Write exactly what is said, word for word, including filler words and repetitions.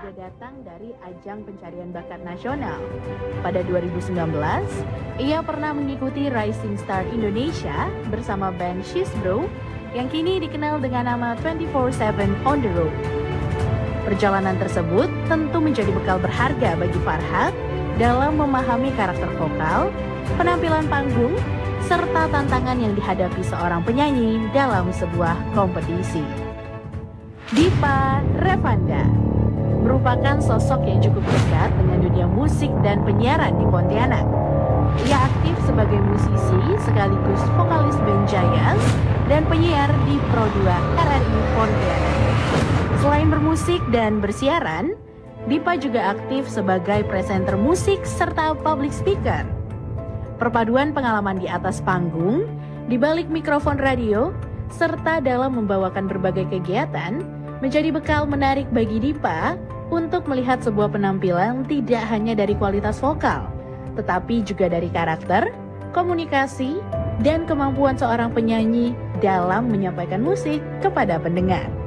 juga datang dari ajang pencarian bakat nasional. Pada dua ribu sembilan belas, ia pernah mengikuti Rising Star Indonesia bersama band She's Bro yang kini dikenal dengan nama dua puluh empat tujuh On The Road. Perjalanan tersebut tentu menjadi bekal berharga bagi Farhat dalam memahami karakter vokal, penampilan panggung, serta tantangan yang dihadapi seorang penyanyi dalam sebuah kompetisi. Dipa Revanda merupakan sosok yang cukup dekat dengan dunia musik dan penyiaran di Pontianak. Ia aktif sebagai musisi sekaligus vokalis band Jayas dan penyiar di Pro dua R R I Pontianak. Selain bermusik dan bersiaran, Dipa juga aktif sebagai presenter musik serta public speaker. Perpaduan pengalaman di atas panggung, di balik mikrofon radio, serta dalam membawakan berbagai kegiatan, menjadi bekal menarik bagi Dipa untuk melihat sebuah penampilan tidak hanya dari kualitas vokal, tetapi juga dari karakter, komunikasi, dan kemampuan seorang penyanyi dalam menyampaikan musik kepada pendengar.